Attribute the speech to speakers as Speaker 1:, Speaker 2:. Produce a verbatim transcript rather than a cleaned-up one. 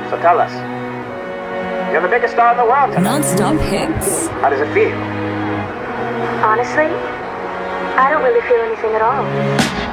Speaker 1: So tell us. You're the biggest star in the world tonight.
Speaker 2: Non-stop hits.
Speaker 1: How does it feel?
Speaker 3: Honestly, I don't really feel anything at all.